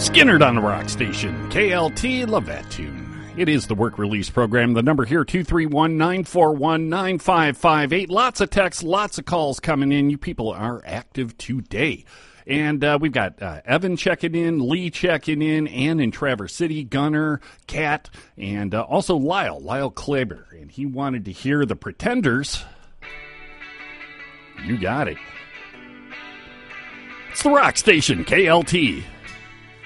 Skinnerd on the Rock Station. KLT, love that tune. It is the work release program. The number here, 231-941-9558. Lots of texts, lots of calls coming in. You people are active today. And we've got Evan checking in, Lee checking in, Ann in Traverse City, Gunner, Kat, and also Lyle Kleber. And he wanted to hear the Pretenders. You got it. It's the Rock Station, KLT.